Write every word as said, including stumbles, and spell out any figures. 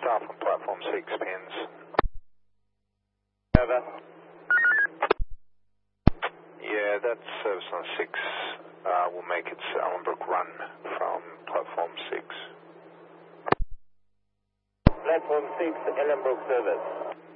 staff on platform six pins. Over. Yeah, that's service on six. Uh, we'll make its Ellenbrook run from platform six. Platform six, Ellenbrook service.